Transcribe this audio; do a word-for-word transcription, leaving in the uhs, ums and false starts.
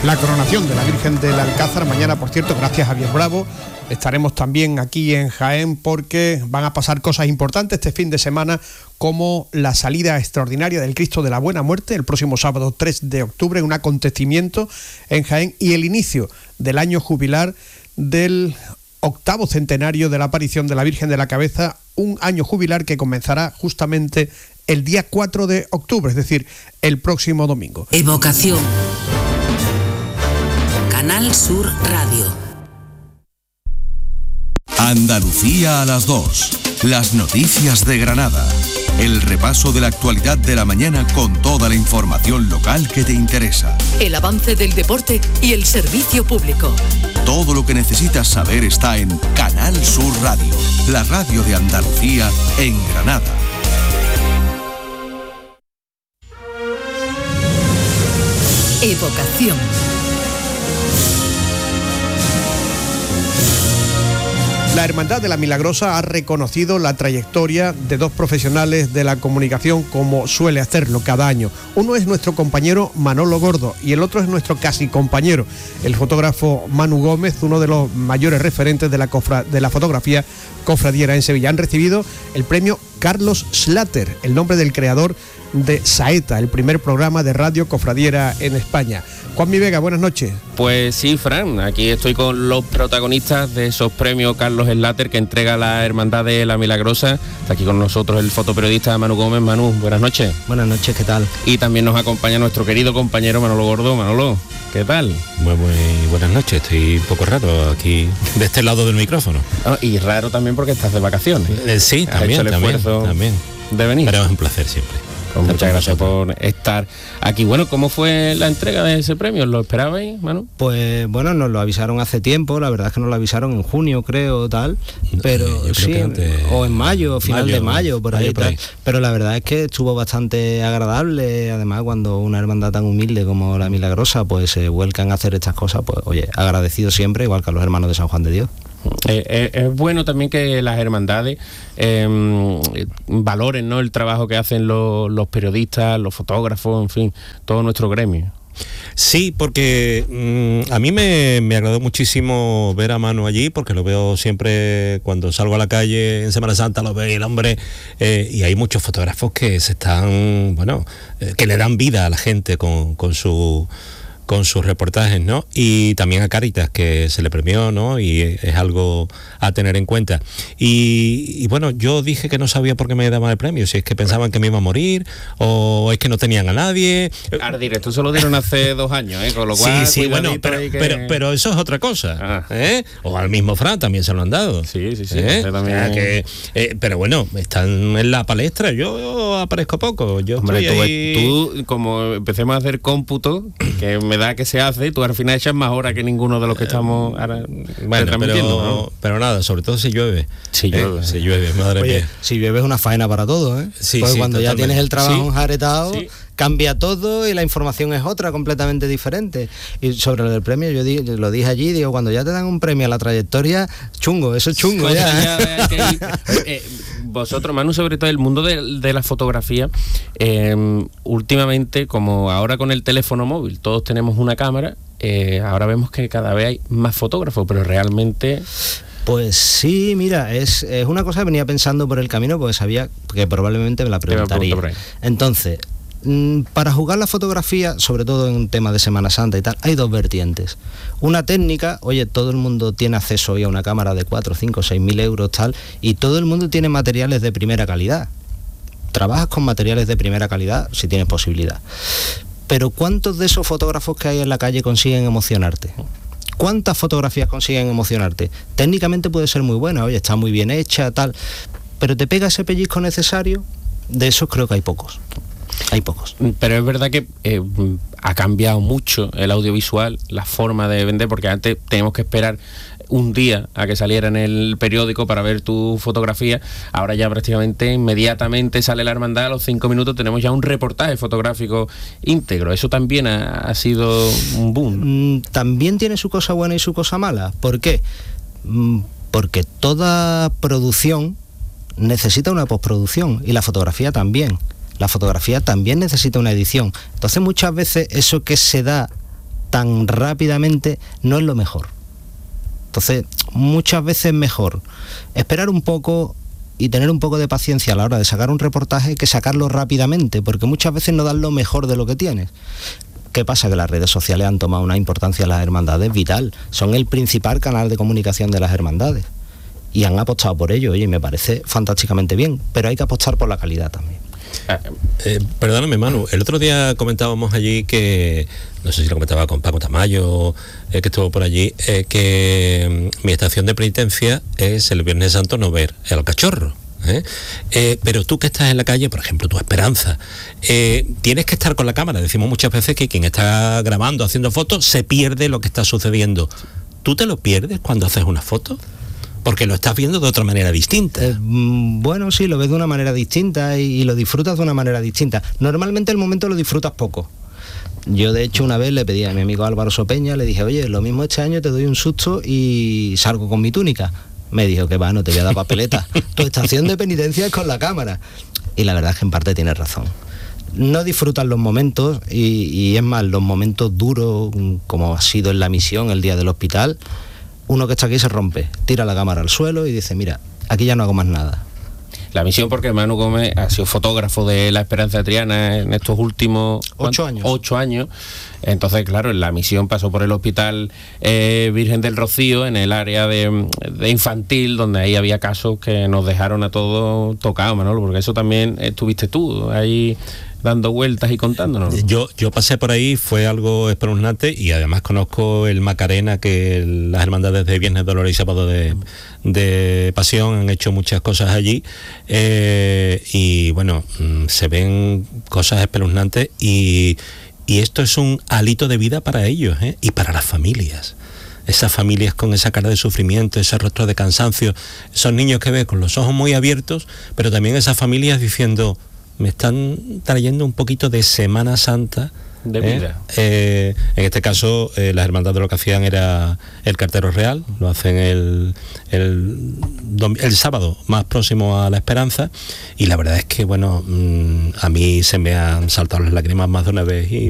la coronación de la Virgen del Alcázar. Mañana, por cierto, gracias a Javier Bravo, estaremos también aquí en Jaén porque van a pasar cosas importantes este fin de semana, como la salida extraordinaria del Cristo de la Buena Muerte el próximo sábado tres de octubre, un acontecimiento en Jaén, y el inicio del año jubilar del octavo centenario de la aparición de la Virgen de la Cabeza, un año jubilar que comenzará justamente el día cuatro de octubre, es decir, el próximo domingo. Evocación. Canal Sur Radio. Andalucía a las dos. Las noticias de Granada. El repaso de la actualidad de la mañana con toda la información local que te interesa. El avance del deporte y el servicio público. Todo lo que necesitas saber está en Canal Sur Radio, la radio de Andalucía en Granada. Evocación. La Hermandad de la Milagrosa ha reconocido la trayectoria de dos profesionales de la comunicación, como suele hacerlo cada año. Uno es nuestro compañero Manolo Gordo y el otro es nuestro casi compañero, el fotógrafo Manu Gómez, uno de los mayores referentes de la, cofra, de la fotografía cofradiera en Sevilla. Han recibido el premio Carlos Slater, el nombre del creador de Saeta, el primer programa de radio cofradiera en España. Juanmi Vega, buenas noches. Pues sí, Fran, aquí estoy con los protagonistas de esos premios Carlos Slater que entrega la Hermandad de la Milagrosa. Está aquí con nosotros el fotoperiodista Manu Gómez. Manu, buenas noches. Buenas noches, ¿qué tal? Y también nos acompaña nuestro querido compañero Manolo Gordo. Manolo, ¿qué tal? Muy, muy buenas noches, estoy un poco raro aquí de este lado del micrófono. Oh, y raro también porque estás de vacaciones. Eh, sí, Has también, hecho el también, esfuerzo también. de venir. Pero es un placer siempre. Pues muchas gracias por estar aquí. Bueno, ¿cómo fue la entrega de ese premio? ¿Lo esperabais, Manu? Pues bueno, nos lo avisaron hace tiempo, la verdad es que nos lo avisaron en junio, creo, tal, pero Yo sí, creo que antes, o en mayo, final mayo, de mayo, por ahí, mayo, por ahí. tal. Pero la verdad es que estuvo bastante agradable, además cuando una hermandad tan humilde como la Milagrosa pues se vuelcan a hacer estas cosas, pues oye, agradecido siempre, igual que a los hermanos de San Juan de Dios. Eh, eh, es bueno también que las hermandades eh, valoren, ¿no?, el trabajo que hacen los, los periodistas, los fotógrafos, en fin, todo nuestro gremio. Sí, porque mmm, a mí me, me agradó muchísimo ver a Manu allí, porque lo veo siempre cuando salgo a la calle en Semana Santa, lo veo y el hombre, eh, y hay muchos fotógrafos que se están, bueno, eh, que le dan vida a la gente con, con su... con sus reportajes, ¿no? Y también a Cáritas, que se le premió, ¿no? Y es algo a tener en cuenta. Y, y bueno, yo dije que no sabía por qué me daban el premio, si es que pensaban que me iba a morir, o es que no tenían a nadie. Ardir, esto se lo dieron hace dos años, ¿eh? Con lo cual, sí, sí, bueno, pero, que... pero, pero eso es otra cosa, ah. ¿eh? O al mismo Fran también se lo han dado. Sí, sí, sí. ¿Eh? También... O sea que, eh, pero bueno, están en la palestra, yo, yo aparezco poco, yo Hombre, estoy tú, ahí... tú, como empecemos a hacer cómputo, que me da que se hace, tú al final echas más horas que ninguno de los que estamos ahora bueno, transmitiendo, pero, ¿no? pero nada, sobre todo si llueve. Si llueve. Eh, si llueve, madre Oye, mía. si llueve es una faena para todo, ¿eh? Sí, pues sí, cuando totalmente. ya tienes el trabajo Sí. enjaretado, Sí. cambia todo y la información es otra, completamente diferente. Y sobre lo del premio, yo di, lo dije allí, digo, cuando ya te dan un premio a la trayectoria, chungo, eso es chungo Pues ya. ya, ya, que hay- eh, vosotros, Manu, sobre todo el mundo de, de la fotografía, eh, últimamente, como ahora con el teléfono móvil, todos tenemos una cámara, eh, ahora vemos que cada vez hay más fotógrafos, pero realmente... Pues sí, mira, es, es una cosa que venía pensando por el camino porque sabía que probablemente me la Te iba a preguntaría. preguntar por ahí. Entonces, mm, para jugar la fotografía, sobre todo en temas de Semana Santa y tal, hay dos vertientes. Una técnica, oye, todo el mundo tiene acceso hoy a una cámara de cuatro, cinco, seis mil euros, tal, y todo el mundo tiene materiales de primera calidad. Trabajas con materiales de primera calidad si tienes posibilidad. Pero ¿cuántos de esos fotógrafos que hay en la calle consiguen emocionarte? ¿Cuántas fotografías consiguen emocionarte? Técnicamente puede ser muy buena, oye, está muy bien hecha, tal, pero ¿te pega ese pellizco necesario? De esos creo que hay pocos. Hay pocos. Pero es verdad que eh, ha cambiado mucho el audiovisual, la forma de vender, porque antes teníamos que esperar un día a que saliera en el periódico para ver tu fotografía. Ahora ya prácticamente inmediatamente sale la hermandad, a los cinco minutos tenemos ya un reportaje fotográfico íntegro. Eso también ha, ha sido un boom. Mm, también tiene su cosa buena y su cosa mala. ¿Por qué? Mm, porque toda producción necesita una postproducción y la fotografía también. La fotografía también necesita una edición. Entonces muchas veces eso que se da tan rápidamente no es lo mejor. Entonces, muchas veces es mejor esperar un poco y tener un poco de paciencia a la hora de sacar un reportaje que sacarlo rápidamente, porque muchas veces no dan lo mejor de lo que tienes. ¿Qué pasa? Que las redes sociales han tomado una importancia en las hermandades vital. Son el principal canal de comunicación de las hermandades. Y han apostado por ello, oye, y me parece fantásticamente bien, pero hay que apostar por la calidad también. Eh, perdóname, Manu, el otro día comentábamos allí que, no sé si lo comentaba con Paco Tamayo, eh, que estuvo por allí, eh, que mm, mi estación de penitencia es el Viernes Santo no ver el cachorro. ¿Eh? Eh, pero tú que estás en la calle, por ejemplo, tu Esperanza, eh, tienes que estar con la cámara. Decimos muchas veces que quien está grabando, haciendo fotos, se pierde lo que está sucediendo. ¿Tú te lo pierdes cuando haces una foto? Porque lo estás viendo de otra manera distinta. Eh, bueno, sí, lo ves de una manera distinta y, y lo disfrutas de una manera distinta. Normalmente el momento lo disfrutas poco. Yo de hecho una vez le pedí a mi amigo Álvaro Sopeña, le dije, oye, lo mismo este año te doy un susto y salgo con mi túnica. Me dijo que va, no te voy a dar papeleta. Tu estación de penitencia es con la cámara. Y la verdad es que en parte tienes razón. No disfrutan los momentos y, y es más, los momentos duros, como ha sido en la misión el día del hospital, uno que está aquí se rompe, tira la cámara al suelo y dice, mira, aquí ya no hago más nada. La misión, porque Manu Gómez ha sido fotógrafo de la Esperanza de Triana en estos últimos ocho años. Ocho años. Entonces, claro, en la misión pasó por el Hospital eh, Virgen del Rocío, en el área de, de infantil, donde ahí había casos que nos dejaron a todos tocados, Manolo, porque eso también estuviste tú ahí dando vueltas y contándonos. Yo, yo pasé por ahí, fue algo espeluznante y además conozco el Macarena, que las hermandades de Viernes, Dolores y Sábado de, de Pasión han hecho muchas cosas allí eh, y bueno, se ven cosas espeluznantes y, y esto es un alito de vida para ellos ¿eh? y para las familias. Esas familias con esa cara de sufrimiento, ese rostro de cansancio, esos niños que ves con los ojos muy abiertos, pero también esas familias diciendo, me están trayendo un poquito de Semana Santa de ¿eh? vida. Eh, en este caso, eh, las hermandades lo que hacían era el cartero real, lo hacen el, el, el sábado más próximo a la Esperanza, y la verdad es que, bueno, mmm, a mí se me han saltado las lágrimas más de una vez y